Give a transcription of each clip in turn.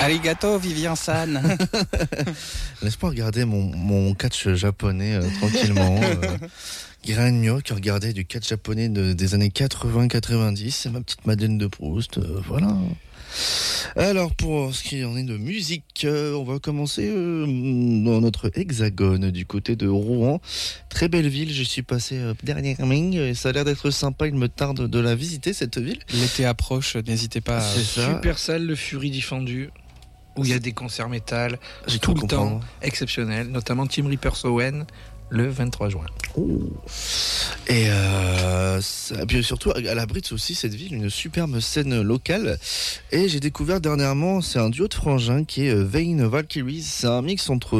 Arigato, Vivien San. Laisse-moi regarder mon catch japonais tranquillement. Gragno qui regardait du catch japonais des années 80-90. C'est ma petite Madeleine de Proust. Voilà. Alors pour ce qui en est de musique, on va commencer dans notre hexagone du côté de Rouen. Très belle ville, j'y suis passé dernièrement et ça a l'air d'être sympa, il me tarde de la visiter cette ville. L'été approche, n'hésitez pas. C'est ça. Super salle, le Fury Diffendu, où il y a des concerts métal J'ai tout cru le temps, comprendre. exceptionnels, notamment Team Reaper Owen le 23 juin. Et puis surtout elle abrite aussi cette ville une superbe scène locale et j'ai découvert dernièrement c'est un duo de frangins qui est Vain Valkyries. C'est un mix entre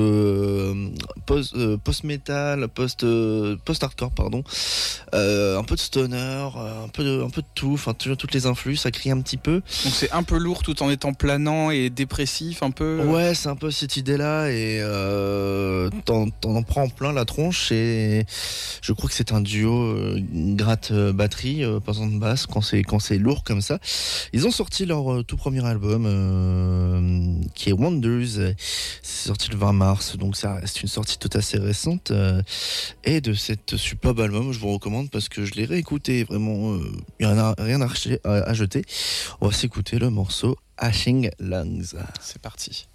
post-metal, post-hardcore pardon, un peu de stoner, un peu de tout, enfin toutes les influx, ça crie un petit peu. Donc c'est un peu lourd tout en étant planant et dépressif un peu. Ouais, c'est un peu cette idée-là et t'en prends plein la tronche et je crois que c'est un duo gratte batterie, passant de basse quand c'est lourd comme ça. Ils ont sorti leur tout premier album qui est Wonders. C'est sorti le 20 mars, donc ça reste une sortie tout assez récente. Et de cet superbe album, je vous recommande parce que je l'ai réécouté. Vraiment, il n'y en a rien à jeter. On va s'écouter le morceau Hashing Lungs. C'est parti.